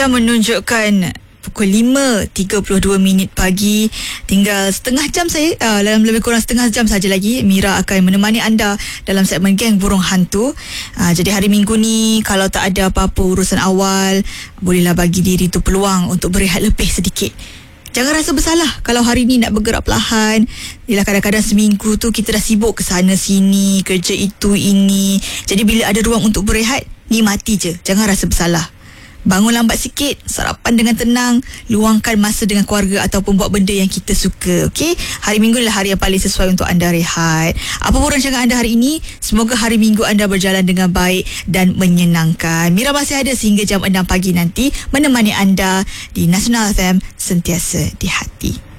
Jam menunjukkan pukul 5.32 pagi. Tinggal setengah jam saya, dalam lebih kurang setengah jam saja lagi Mira akan menemani anda dalam segmen Geng Burung Hantu. Jadi hari Minggu ni kalau tak ada apa-apa urusan awal, bolehlah bagi diri tu peluang untuk berehat lebih sedikit. Jangan rasa bersalah kalau hari ni nak bergerak perlahan. Yelah, kadang-kadang seminggu tu kita dah sibuk ke sana sini, kerja itu ini. Jadi bila ada ruang untuk berehat, nikmati je. Jangan rasa bersalah. Bangun lambat sikit, sarapan dengan tenang, luangkan masa dengan keluarga ataupun buat benda yang kita suka. Okey? Hari Minggu adalah hari yang paling sesuai untuk anda rehat. Apa pun rancangan anda hari ini, semoga hari Minggu anda berjalan dengan baik dan menyenangkan. Mira masih ada sehingga jam 6 pagi nanti menemani anda di Nasional FM, sentiasa di hati.